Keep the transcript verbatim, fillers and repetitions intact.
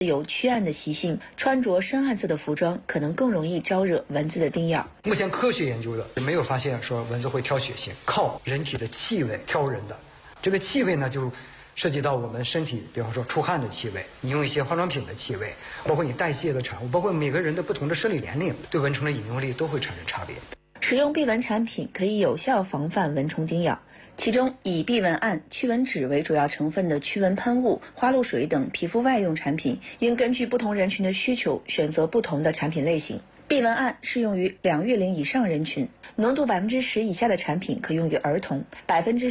有驱暗的习性，穿着深暗色的服装可能更容易招惹蚊子的叮咬。 目前科学研究的没有发现说蚊子会挑血型，靠人体的气味挑人的。这个气味呢，就涉及到我们身体，比方说出汗的气味，你用一些化妆品的气味，包括你代谢的产物，包括每个人的不同的生理年龄，对蚊虫的引诱力都会产生差别。 使用避蚊产品可以有效防范蚊虫叮咬，其中以避蚊胺、驱蚊酯为主要成分的驱蚊喷雾、花露水等皮肤外用产品，应根据不同人群的需求选择不同的产品类型。避蚊胺适用于两月龄以上人群，浓度百分之十以下的产品可用于儿童，百分之